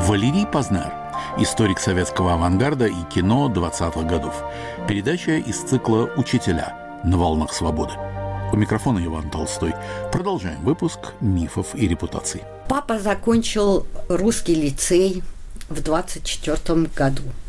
Валерий Познер, историк советского авангарда и кино 20-х годов. Передача из цикла «Учителя» на волнах свободы. У микрофона Иван Толстой. Продолжаем выпуск «Мифов и репутаций». Папа закончил русский лицей в 24 году.